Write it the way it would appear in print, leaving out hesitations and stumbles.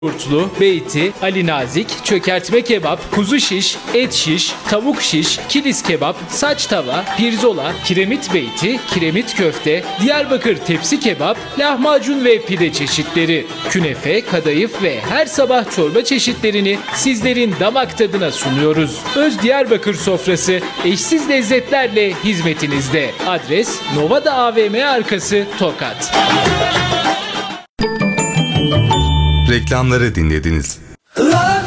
Yoğurtlu, beyti, Ali Nazik, çökertme kebap, kuzu şiş, et şiş, tavuk şiş, kilis kebap, saç tava, pirzola, kiremit beyti, kiremit köfte, Diyarbakır tepsi kebap, lahmacun ve pide çeşitleri, künefe, kadayıf ve her sabah çorba çeşitlerini sizlerin damak tadına sunuyoruz. Öz Diyarbakır sofrası eşsiz lezzetlerle hizmetinizde. Adres Novada AVM arkası Tokat. Reklamları dinlediniz.